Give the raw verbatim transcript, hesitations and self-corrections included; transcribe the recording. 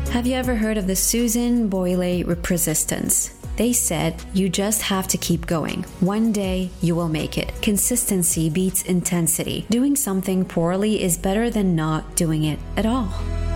Have you ever heard of the Susan Boyle resistance? They said, you just have to keep going. One day, you will make it. Consistency beats intensity. Doing something poorly is better than not doing it at all.